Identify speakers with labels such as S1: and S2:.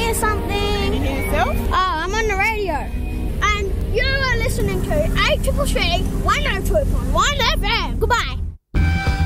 S1: hear something.
S2: Can you hear yourself?
S1: Oh, I'm on the radio. And you are listening to 833 102.1 FM. Goodbye.